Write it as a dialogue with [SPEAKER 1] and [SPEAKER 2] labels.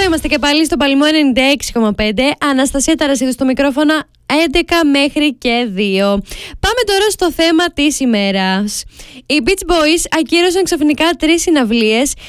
[SPEAKER 1] είμαστε και πάλι στο Παλαιμό 96,5. Αναστασία Ταρασίδου στο μικρόφωνο, 11 μέχρι και 2. Πάμε τώρα στο θέμα της ημέρας. Οι Beach Boys ακύρωσαν ξαφνικά 3 συναυλίες